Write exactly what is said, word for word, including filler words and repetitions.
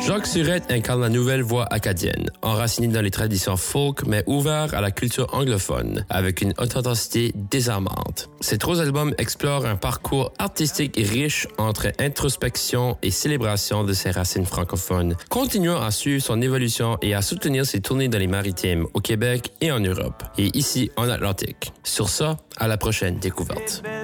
Jacques Surette incarne la nouvelle voix acadienne, enracinée dans les traditions folk mais ouvert à la culture anglophone, avec une authenticité désarmante. Ces trois albums explorent un parcours artistique riche entre introspection et célébration de ses racines francophones, continuant à suivre son évolution et à soutenir ses tournées dans les maritimes au Québec et en Europe, et ici en Atlantique. Sur ça, à la prochaine découverte.